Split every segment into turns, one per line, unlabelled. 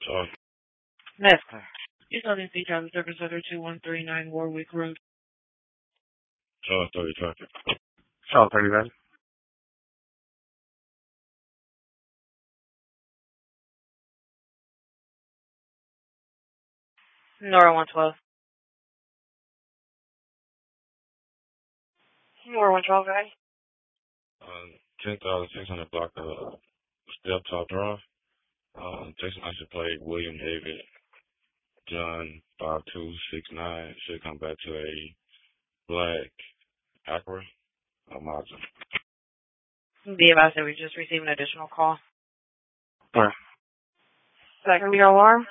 Charles,
That's clear. East London State Travel Service Center 2139 Warwick Road.
Charles 30 traffic.
Charles 30, guys.
Nora 112. Nora 112, guys.
10,600 block of Step Top Drive. Jason License plate William David John 5269. Should come back to a black Acura or Mazda.
Be advised that we just received an additional call.
Where?
Is that going to be our alarm?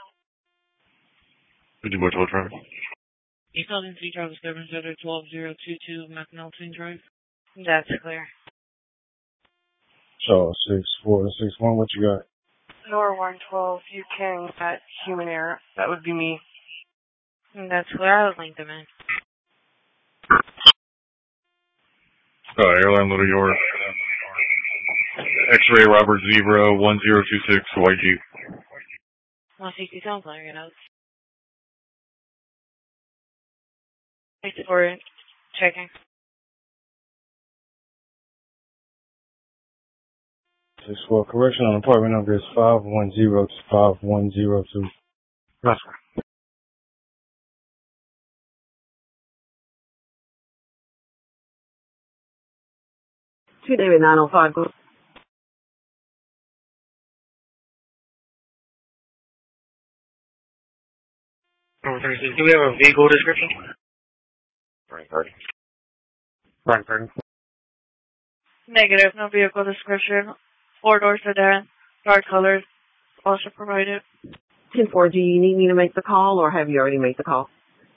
50 boy 12 traffic.
East London State Travel Service Center 12022 McNulty Drive. That's clear.
Charles 6461, what you got?
Nora 112, you can at human error. That would be me.
That's clear. I'll link them in.
Airline Little York. X-ray Robert Zebra 1026 White Jeep.
167 clear, you know. Thanks for checking.
This for correction on apartment number is 510 to 5102. That's right.
2 David 905. Go.
Do we have a vehicle description?
Frank Hardy.
Frank Hardy.
Negative. No vehicle description. 4-door sedan. Dark colors. Also provided.
10-4, do you need me to make the call, or have you already made the call?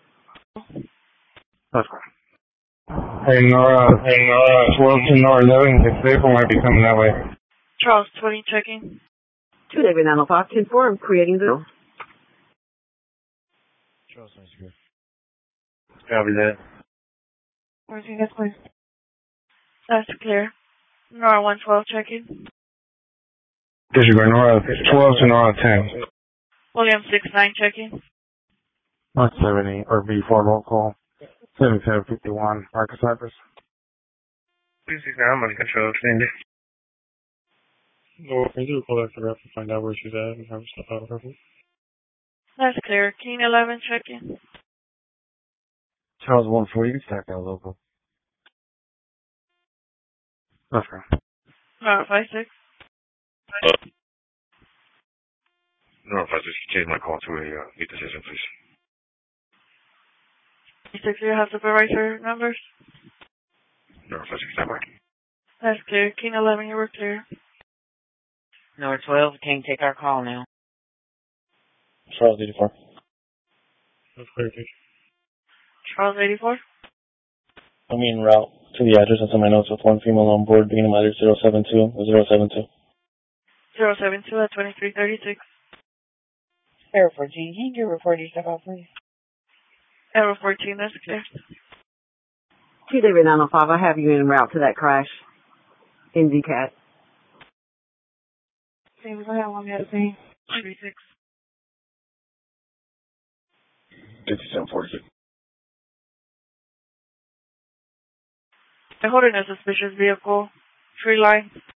That's right. Hey Nora, 12 to Nora 11, the vehicle might be coming that way.
Charles 20 checking.
2 David 905. 10-4, I'm creating the...
Charles, nice to hear. Copy that.
Everything is clear. That's clear. Nora 112 checking.
Disregard Nora 12 to Nora 10.
William 69 checking.
170 or B4 roll call. 7751 Marcus Cypress. 269, I'm going to control Cindy. Well, can you call after rep to find out where she's at and have her stuff out of her food?
That's clear. King 11 checking.
Charles 1-4, you can stack that local. That's right.
Nora 56.
No, if I just change my call to a lead decision, please.
56, you have supervisor numbers.
No, if I just stand by.
That's clear. King 11, you were clear.
Nora 12, can you take our call now?
Charles 84. That's clear, dude.
Charles 84.
I'm en route to the address. That's on my notes with one female on board, being a 072 or 072.
072 at 2336.
Error 14, can you report your step out, please?
Error 14, that's clear.
2 David 905, I have you en route to that crash. In VCAT.
Same as I have on the other thing. 36.
5746.
I'm holding a suspicious vehicle. Tree line.